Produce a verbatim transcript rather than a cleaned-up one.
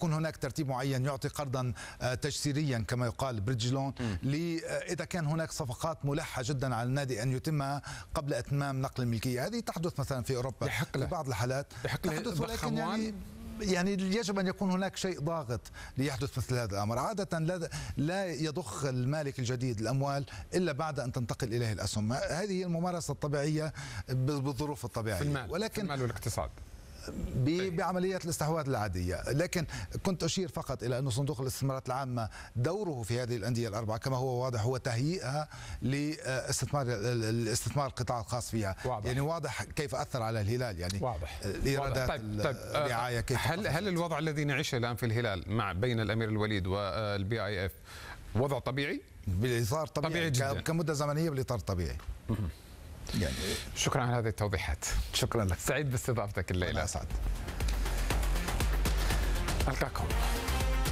يكون هناك ترتيب معين يعطي قرضا تجسيريا كما يقال بريدج لون، إذا كان هناك صفقات ملحة جدا على النادي أن يتمها قبل إتمام نقل الملكية. هذه تحدث مثلا في أوروبا في بعض الحالات تحدث، ولكن يعني يعني يجب أن يكون هناك شيء ضاغط ليحدث مثل هذا الأمر. عادة لا لا يضخ المالك الجديد الأموال إلا بعد أن تنتقل إليه الأسهم. هذه هي الممارسة الطبيعية بالظروف الطبيعية، في المال، ولكن في المال والاقتصاد بعمليات الاستحواذ العادية. لكن كنت أشير فقط إلى أن صندوق الاستثمارات العامة دوره في هذه الأندية الأربعة كما هو واضح هو تهيئها لاستثمار الاستثمار القطاع الخاص فيها. واضح. يعني واضح كيف أثر على الهلال، يعني واضح الإيرادات طيب. طيب. الرعاية كيف هل هل الوضع الذي نعيشه الآن في الهلال مع بين الأمير الوليد والبي آي إف وضع طبيعي؟ بالإطار طبيعي, طبيعي جدا. كمدة زمنية بالإطار الطبيعي. يعني شكرا على هذه التوضيحات. شكرا لك، سعيد باستضافتك الليلة. أسعد. ألقاكم.